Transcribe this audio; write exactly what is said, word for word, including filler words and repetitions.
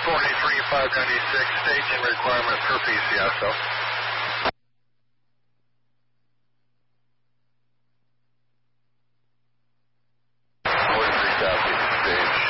forty-three five ninety-six, staging requirement per P C S O.